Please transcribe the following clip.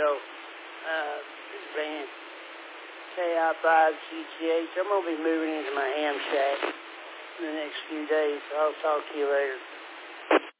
So, this band, KI5GTH, I'm going to be moving into my ham shack in the next few days, so I'll talk to you later.